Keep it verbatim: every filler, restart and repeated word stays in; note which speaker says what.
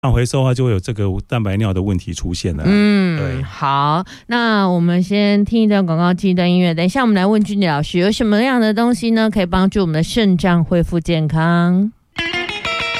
Speaker 1: 那回收的话就会有这个蛋白尿的问题出现了。
Speaker 2: 嗯，
Speaker 1: 对，
Speaker 2: 好，那我们先听一段广告，听一段音乐，等一下我们来问君姐老师有什么样的东西呢可以帮助我们的肾脏恢复健康。